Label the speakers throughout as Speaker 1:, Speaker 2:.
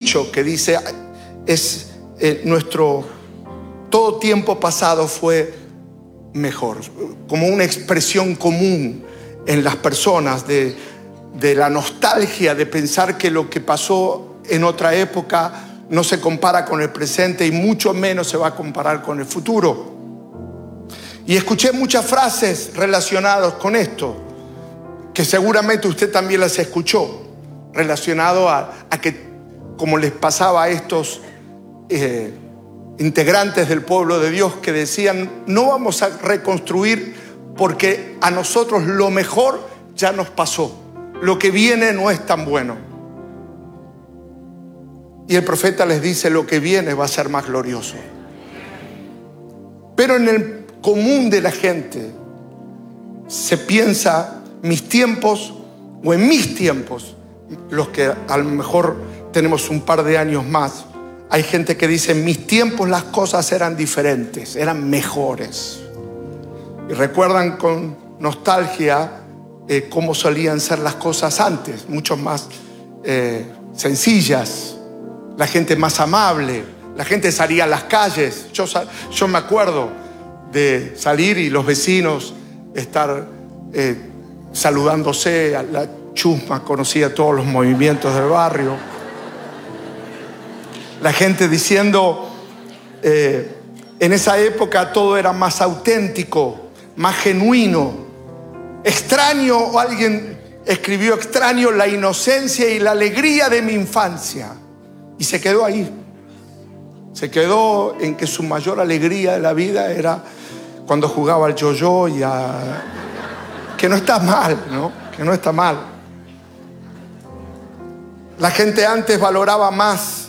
Speaker 1: dicho que dice, todo tiempo pasado fue mejor, como una expresión común en las personas de la nostalgia de pensar que lo que pasó en otra época no se compara con el presente y mucho menos se va a comparar con el futuro. Y escuché muchas frases relacionadas con esto, que seguramente usted también las escuchó, relacionado a que, como les pasaba a estos integrantes del pueblo de Dios, que decían, no vamos a reconstruir porque a nosotros lo mejor ya nos pasó, lo que viene no es tan bueno. Y el profeta les dice, lo que viene va a ser más glorioso. Pero en el común de la gente se piensa, mis tiempos, o en mis tiempos, los que a lo mejor tenemos un par de años más, hay gente que dice, en mis tiempos las cosas eran diferentes, eran mejores. Y recuerdan con nostalgia cómo solían ser las cosas antes, mucho más sencillas, la gente más amable, la gente salía a las calles. Yo me acuerdo de salir y los vecinos estar saludándose, a la chusma conocía todos los movimientos del barrio. La gente diciendo, en esa época todo era más auténtico, más genuino. Extraño, alguien escribió, extraño la inocencia y la alegría de mi infancia. Y se quedó ahí. Se quedó en que su mayor alegría de la vida era cuando jugaba al yo-yo y que no está mal, ¿no? Que no está mal. La gente antes valoraba más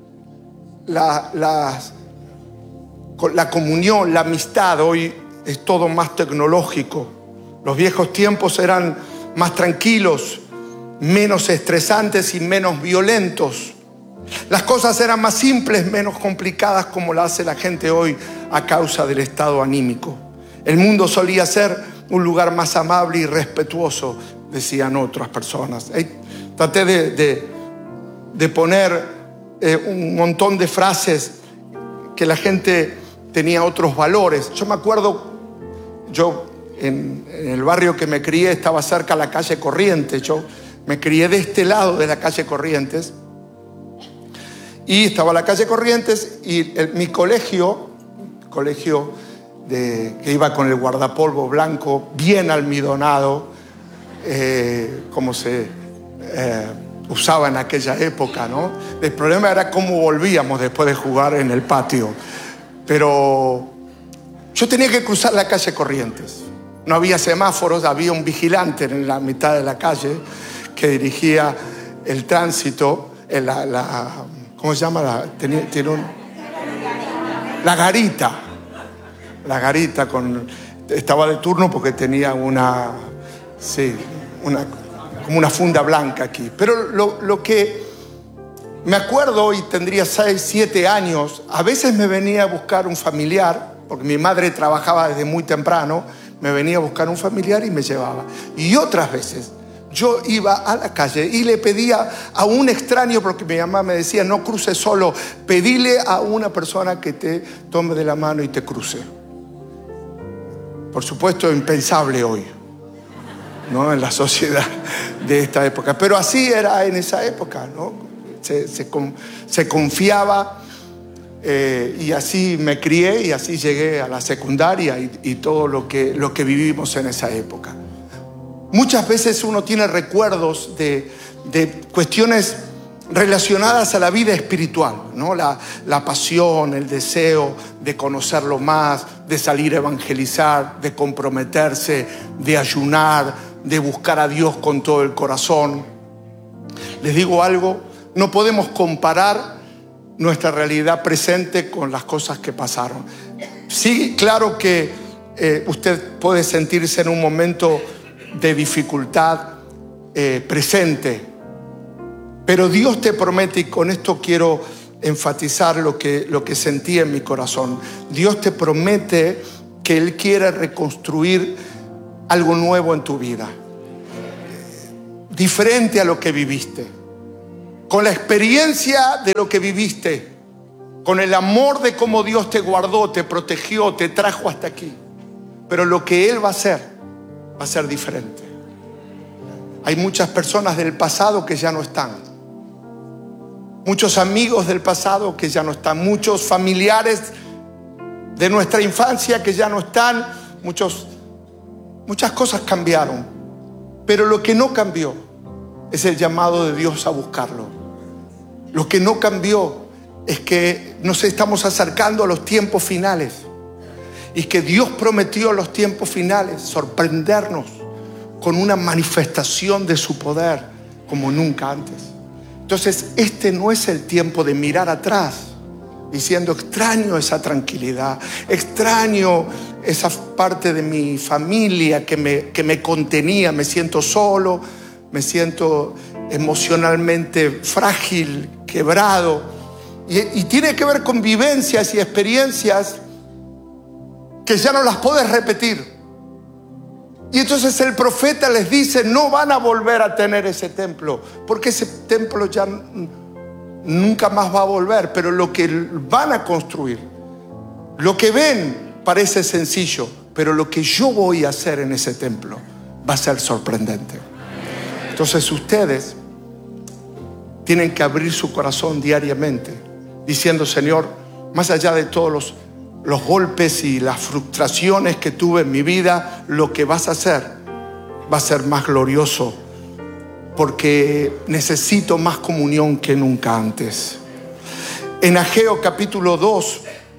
Speaker 1: la comunión, la amistad. Hoy es todo más tecnológico. Los viejos tiempos eran más tranquilos, menos estresantes y menos violentos. Las cosas eran más simples, menos complicadas como la hace la gente hoy a causa del estado anímico. El mundo solía ser un lugar más amable y respetuoso, decían otras personas. Traté de poner un montón de frases que la gente tenía otros valores. Yo me acuerdo, en el barrio que me crié estaba cerca de la calle Corrientes. Yo me crié de este lado de la calle Corrientes. Y estaba la calle Corrientes y mi colegio que iba con el guardapolvo blanco, bien almidonado, como se usaba en aquella época, ¿no? El problema era cómo volvíamos después de jugar en el patio. Pero yo tenía que cruzar la calle Corrientes. No había semáforos, había un vigilante en la mitad de la calle que dirigía el tránsito, ¿cómo se llama? La garita. La garita estaba de turno porque tenía como una funda blanca aquí. Pero lo que me acuerdo, y tendría 6, 7 años, a veces me venía a buscar un familiar, porque mi madre trabajaba desde muy temprano, me venía a buscar un familiar y me llevaba. Y otras veces yo iba a la calle y le pedía a un extraño, porque mi mamá me decía, no cruces solo, pedile a una persona que te tome de la mano y te cruce. Por supuesto, impensable hoy, ¿no? En la sociedad de esta época. Pero así era en esa época, ¿no? Se confiaba, y así me crié y así llegué a la secundaria y todo lo que vivimos en esa época. Muchas veces uno tiene recuerdos de cuestiones relacionadas a la vida espiritual, ¿no? La pasión, el deseo de conocerlo más, de salir a evangelizar, de comprometerse, de ayunar, de buscar a Dios con todo el corazón. Les digo algo, no podemos comparar nuestra realidad presente con las cosas que pasaron. Sí, claro que usted puede sentirse en un momento de dificultad presente, pero Dios te promete, y con esto quiero enfatizar lo que sentí en mi corazón. Dios te promete que Él quiere reconstruir algo nuevo en tu vida, diferente a lo que viviste. con la experiencia de lo que viviste, con el amor de cómo Dios te guardó, te protegió, te trajo hasta aquí. Pero lo que Él va a ser diferente. Hay muchas personas del pasado que ya no están. Muchos amigos del pasado que ya no están. Muchos familiares de nuestra infancia que ya no están. Muchas cosas cambiaron. Pero lo que no cambió es el llamado de Dios a buscarlo. Lo que no cambió es que nos estamos acercando a los tiempos finales. Y que Dios prometió en los tiempos finales sorprendernos con una manifestación de su poder como nunca antes. Entonces, este no es el tiempo de mirar atrás diciendo extraño esa tranquilidad, extraño esa parte de mi familia que me contenía, me siento solo, me siento emocionalmente frágil, quebrado. Y tiene que ver con vivencias y experiencias que ya no las puedes repetir. Y entonces el profeta les dice, no van a volver a tener ese templo, porque ese templo ya nunca más va a volver. Pero lo que van a construir, lo que ven parece sencillo, pero lo que yo voy a hacer en ese templo va a ser sorprendente. Entonces ustedes tienen que abrir su corazón diariamente, diciendo, Señor, más allá de todos los golpes y las frustraciones que tuve en mi vida, lo que vas a hacer va a ser más glorioso, porque necesito más comunión que nunca antes. En Ageo capítulo 2,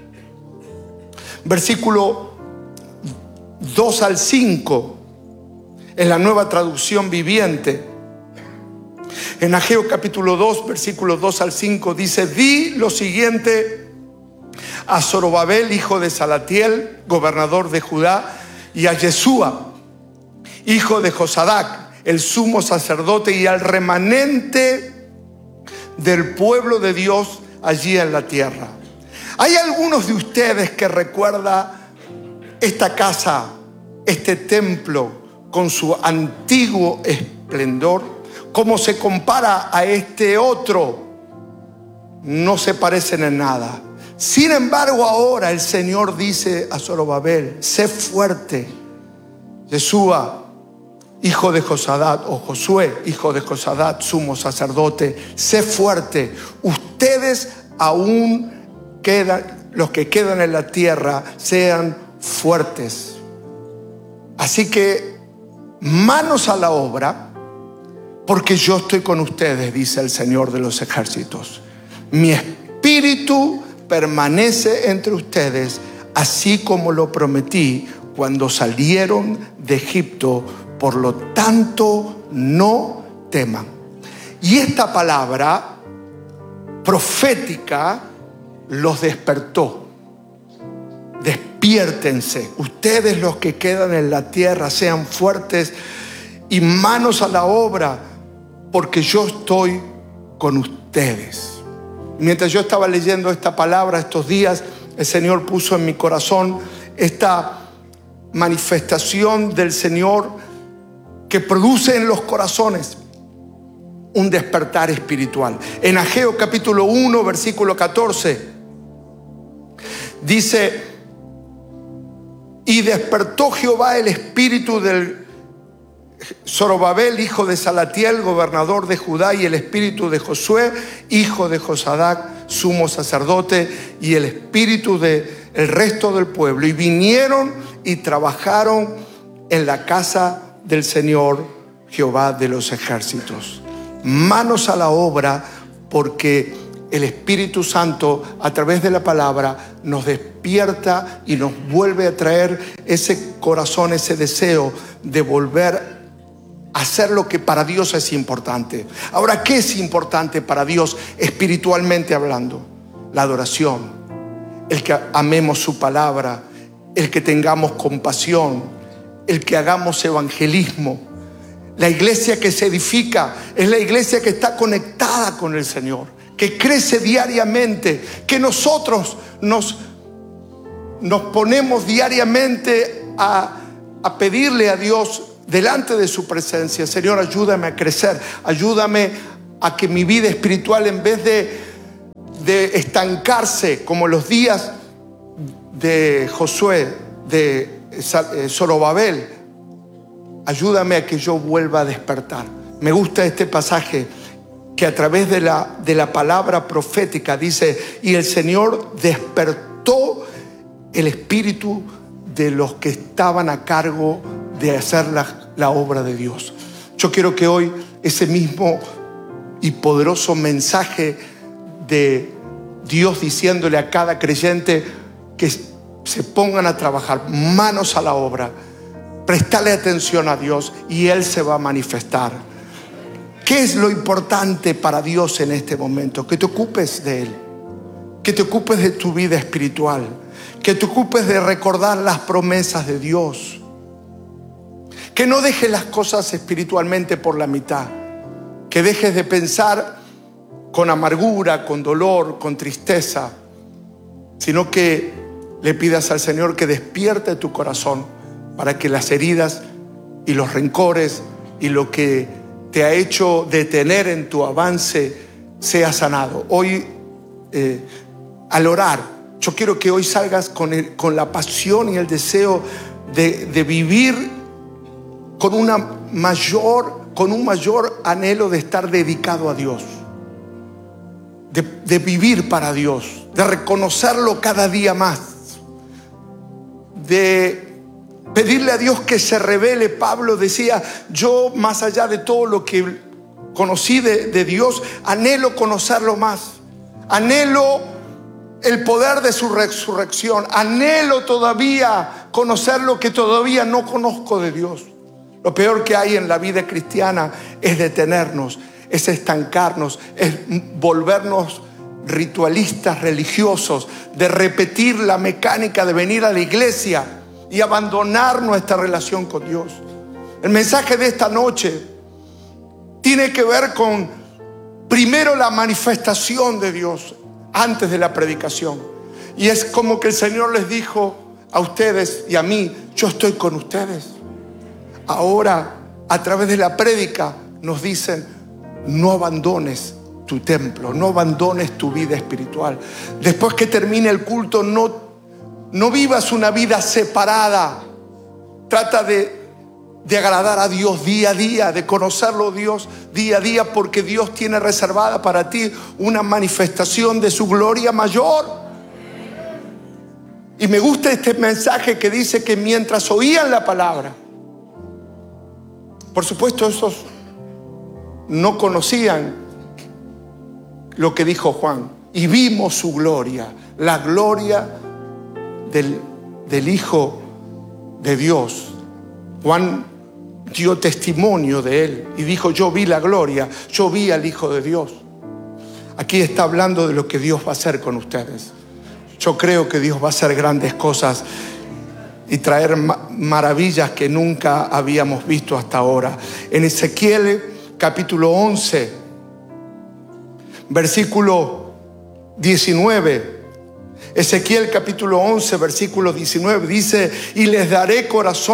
Speaker 1: versículo 2 al 5, en la Nueva Traducción Viviente, en Ageo capítulo 2, versículos 2 al 5, dice, di lo siguiente a Zorobabel, hijo de Salatiel, gobernador de Judá, y a Yeshua, hijo de Josadac, el sumo sacerdote, y al remanente del pueblo de Dios allí en la tierra. ¿Hay algunos de ustedes que recuerdan esta casa, este templo, con su antiguo esplendor? ¿Cómo se compara a este otro? No se parecen en nada. Sin embargo, ahora el Señor dice a Zorobabel, sé fuerte. Yeshua, hijo de Josadac, o Josué, hijo de Josadac, sumo sacerdote, sé fuerte. Ustedes aún quedan, los que quedan en la tierra, sean fuertes. Así que manos a la obra, porque yo estoy con ustedes, dice el Señor de los ejércitos. Mi espíritu permanece entre ustedes, así como lo prometí cuando salieron de Egipto. Por lo tanto, no teman. Y esta palabra profética los despertó. Despiértense. Ustedes, los que quedan en la tierra, sean fuertes y manos a la obra, porque yo estoy con ustedes. Mientras yo estaba leyendo esta palabra estos días, el Señor puso en mi corazón esta manifestación del Señor que produce en los corazones un despertar espiritual. En Ageo capítulo 1, versículo 14, dice, y despertó Jehová el espíritu del Zorobabel, hijo de Salatiel, gobernador de Judá, y el espíritu de Josué, hijo de Josadac, sumo sacerdote, y el espíritu del resto del pueblo. Y vinieron y trabajaron en la casa del Señor Jehová de los ejércitos. Manos a la obra, porque el Espíritu Santo, a través de la palabra, nos despierta y nos vuelve a traer ese corazón, ese deseo de volver a hacer lo que para Dios es importante. Ahora, ¿qué es importante para Dios espiritualmente hablando? La adoración, el que amemos su palabra, el que tengamos compasión, el que hagamos evangelismo. La iglesia que se edifica es la iglesia que está conectada con el Señor, que crece diariamente, que nosotros nos ponemos diariamente a pedirle a Dios delante de su presencia, Señor, ayúdame a crecer, ayúdame a que mi vida espiritual, en vez de estancarse como los días de Josué, de Zorobabel, ayúdame a que yo vuelva a despertar. Me gusta este pasaje que a través de la palabra profética dice: y el Señor despertó el espíritu de los que estaban a cargo de hacer la obra de Dios. Yo quiero que hoy ese mismo y poderoso mensaje de Dios diciéndole a cada creyente que se pongan a trabajar, manos a la obra, prestarle atención a Dios y Él se va a manifestar. ¿Qué es lo importante para Dios en este momento? Que te ocupes de Él, que te ocupes de tu vida espiritual, que te ocupes de recordar las promesas de Dios, que no dejes las cosas espiritualmente por la mitad, que dejes de pensar con amargura, con dolor, con tristeza, sino que le pidas al Señor que despierte tu corazón para que las heridas y los rencores y lo que te ha hecho detener en tu avance sea sanado. Hoy, al orar, yo quiero que hoy salgas con la pasión y el deseo de vivir con un mayor anhelo de estar dedicado a Dios, de vivir para Dios, de reconocerlo cada día más, de pedirle a Dios que se revele. Pablo decía: yo, más allá de todo lo que conocí de Dios, anhelo conocerlo más, anhelo el poder de su resurrección, anhelo todavía conocer lo que todavía no conozco de Dios. Lo peor que hay en la vida cristiana es detenernos, es estancarnos, es volvernos ritualistas religiosos, de repetir la mecánica de venir a la iglesia y abandonar nuestra relación con Dios. El mensaje de esta noche tiene que ver con, primero, la manifestación de Dios antes de la predicación. Y es como que el Señor les dijo a ustedes y a mí: yo estoy con ustedes. Ahora, a través de la prédica, nos dicen: no abandones tu templo, no abandones tu vida espiritual. Después que termine el culto, no vivas una vida separada. Trata de agradar a Dios día a día, de conocerlo Dios día a día, porque Dios tiene reservada para ti una manifestación de su gloria mayor. Y me gusta este mensaje que dice que mientras oían la palabra, por supuesto, esos no conocían lo que dijo Juan. Y vimos su gloria, la gloria del Hijo de Dios. Juan dio testimonio de Él y dijo: yo vi la gloria, yo vi al Hijo de Dios. Aquí está hablando de lo que Dios va a hacer con ustedes. Yo creo que Dios va a hacer grandes cosas y traer maravillas que nunca habíamos visto hasta ahora. En Ezequiel capítulo 11, versículo 19. Ezequiel capítulo 11, versículo 19 dice: y les daré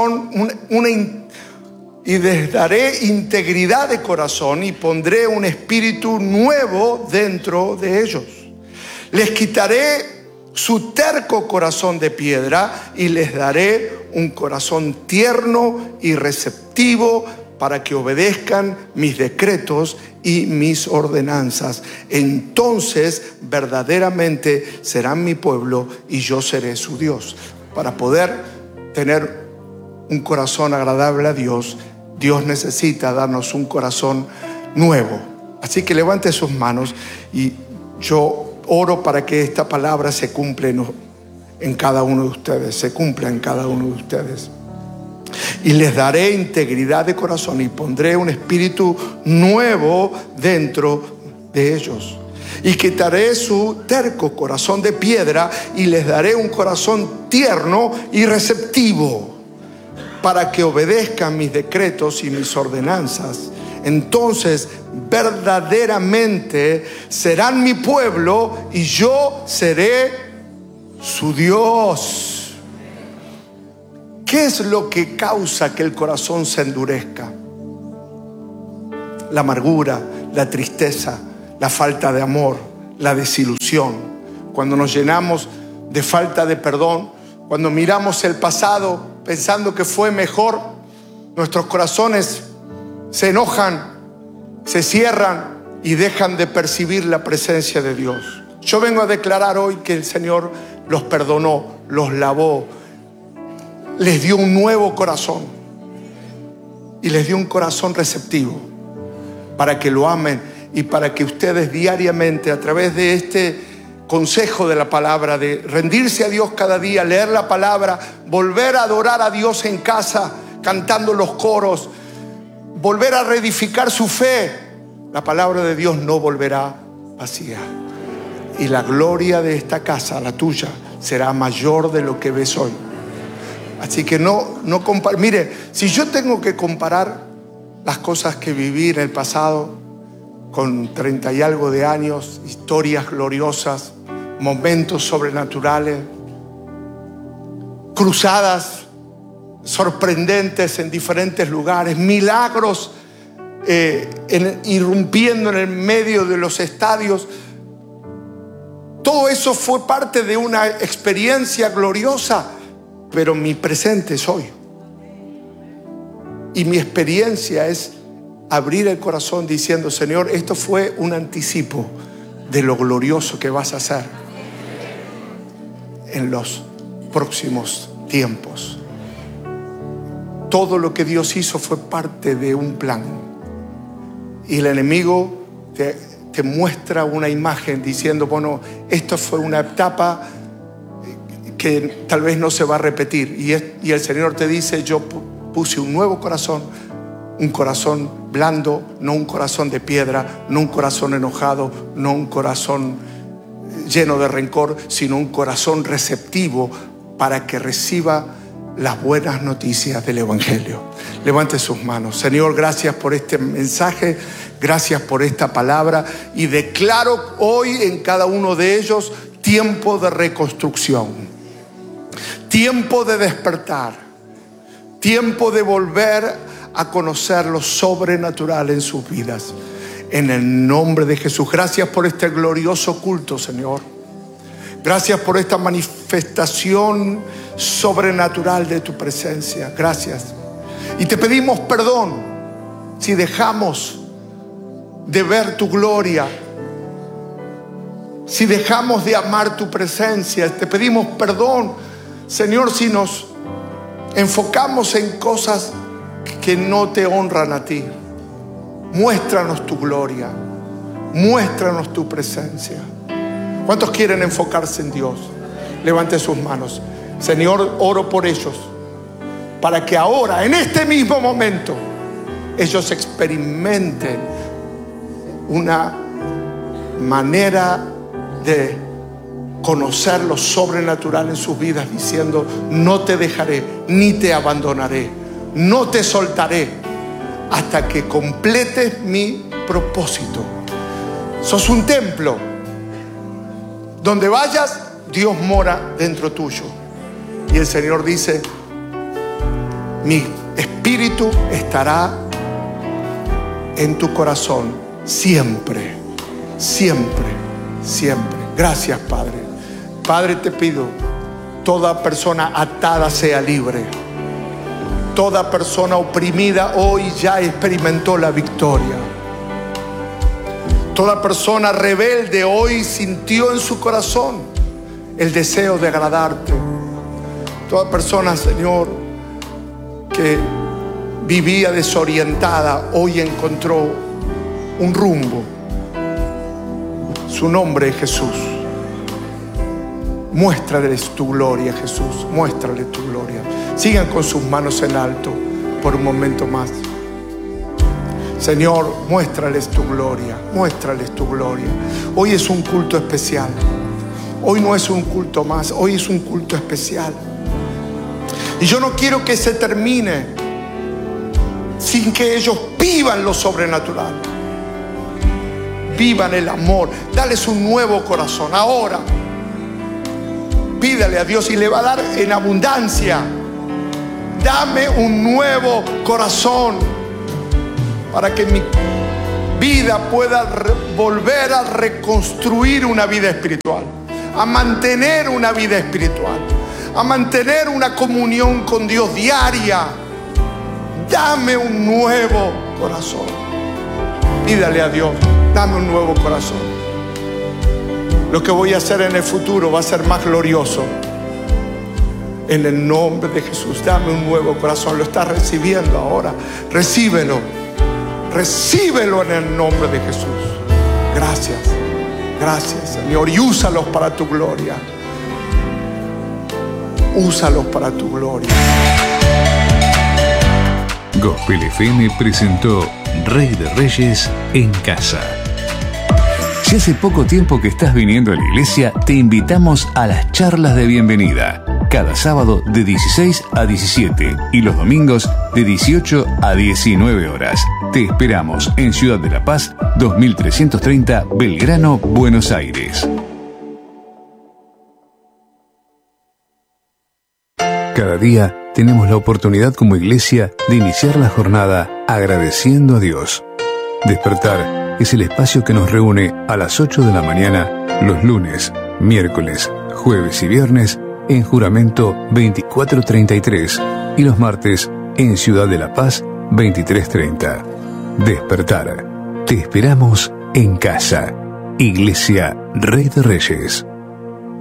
Speaker 1: y les daré integridad de corazón y pondré un espíritu nuevo dentro de ellos. Les quitaré su terco corazón de piedra y les daré un corazón tierno y receptivo para que obedezcan mis decretos y mis ordenanzas. Entonces verdaderamente serán mi pueblo y yo seré su Dios. Para poder tener un corazón agradable a Dios, Dios necesita darnos un corazón nuevo. Así que levante sus manos y yo oro para que esta palabra se cumpla en cada uno de ustedes, se cumpla en cada uno de ustedes. Y les daré integridad de corazón y pondré un espíritu nuevo dentro de ellos. Y quitaré su terco corazón de piedra y les daré un corazón tierno y receptivo para que obedezcan mis decretos y mis ordenanzas. Entonces verdaderamente serán mi pueblo y yo seré su Dios. ¿Qué es lo que causa que el corazón se endurezca? La amargura, la tristeza, la falta de amor, la desilusión. Cuando nos llenamos de falta de perdón, cuando miramos el pasado pensando que fue mejor, nuestros corazones se enojan, se cierran y dejan de percibir la presencia de Dios. Yo vengo a declarar hoy que el Señor los perdonó, los lavó, les dio un nuevo corazón y les dio un corazón receptivo para que lo amen y para que ustedes diariamente, a través de este consejo de la palabra, de rendirse a Dios cada día, leer la palabra, volver a adorar a Dios en casa, cantando los coros, volver a reedificar su fe, la palabra de Dios no volverá vacía. Y la gloria de esta casa, la tuya, será mayor de lo que ves hoy. Así que no compare. Mire, si yo tengo que comparar las cosas que viví en el pasado, con 30 y algo de años, historias gloriosas, momentos sobrenaturales, cruzadas sorprendentes en diferentes lugares, milagros irrumpiendo en el medio de los estadios. Todo eso fue parte de una experiencia gloriosa, pero mi presente es hoy. Y mi experiencia es abrir el corazón diciendo: Señor, esto fue un anticipo de lo glorioso que vas a hacer en los próximos tiempos. Todo lo que Dios hizo fue parte de un plan. Y el enemigo te muestra una imagen diciendo: bueno, esto fue una etapa que tal vez no se va a repetir. Y el Señor te dice: yo puse un nuevo corazón, un corazón blando, no un corazón de piedra, no un corazón enojado, no un corazón lleno de rencor, sino un corazón receptivo para que reciba las buenas noticias del Evangelio. Levante sus manos. Señor, gracias por este mensaje, gracias por esta palabra, y declaro hoy en cada uno de ellos tiempo de reconstrucción, tiempo de despertar, tiempo de volver a conocer lo sobrenatural en sus vidas. En el nombre de Jesús. Gracias por este glorioso culto, Señor. Gracias por esta manifestación sobrenatural de tu presencia. Gracias. Y te pedimos perdón si dejamos de ver tu gloria, si dejamos de amar tu presencia. Te pedimos perdón, Señor, si nos enfocamos en cosas que no te honran a ti. Muéstranos tu gloria, muéstranos tu presencia. ¿Cuántos quieren enfocarse en Dios? Levante sus manos. Señor, oro por ellos, para que ahora, en este mismo momento, ellos experimenten una manera de conocer lo sobrenatural en sus vidas, diciendo: no te dejaré ni te abandonaré, no te soltaré hasta que completes mi propósito. Sos un templo. Donde vayas, Dios mora dentro tuyo. Y el Señor dice: mi espíritu estará en tu corazón siempre, siempre, siempre. Gracias, Padre. Padre, te pido, toda persona atada sea libre. Toda persona oprimida hoy ya experimentó la victoria. Toda persona rebelde hoy sintió en su corazón el deseo de agradarte. Toda persona, Señor, que vivía desorientada, hoy encontró un rumbo. Su nombre es Jesús. Muéstrales tu gloria, Jesús. Muéstrale tu gloria. Sigan con sus manos en alto por un momento más. Señor, muéstrales tu gloria. Muéstrales tu gloria. Hoy es un culto especial. Hoy no es un culto más. Hoy es un culto especial. Y yo no quiero que se termine sin que ellos vivan lo sobrenatural. Vivan el amor. Dales un nuevo corazón. Ahora, pídale a Dios y le va a dar en abundancia. Dame un nuevo corazón para que mi vida pueda volver a reconstruir una vida espiritual, a mantener una vida espiritual, a mantener una comunión con Dios diaria. Dame un nuevo corazón. Pídale a Dios, dame un nuevo corazón. Lo que voy a hacer en el futuro va a ser más glorioso. En el nombre de Jesús, dame un nuevo corazón. Lo estás recibiendo ahora. Recíbelo. Recíbelo en el nombre de Jesús. Gracias. Gracias, Señor. Y úsalos para tu gloria. Úsalos para tu gloria.
Speaker 2: Gospel FM presentó Rey de Reyes en casa. Si hace poco tiempo que estás viniendo a la iglesia, te invitamos a las charlas de bienvenida. Cada sábado de 16 a 17 y los domingos de 18 a 19 horas. Te esperamos en Ciudad de la Paz, 2330 Belgrano, Buenos Aires. Cada día tenemos la oportunidad como iglesia de iniciar la jornada agradeciendo a Dios. Despertar es el espacio que nos reúne a las 8 de la mañana los lunes, miércoles, jueves y viernes en Juramento 2433 y los martes en Ciudad de la Paz 2330. Despertar. Te esperamos en casa. Iglesia Rey de Reyes.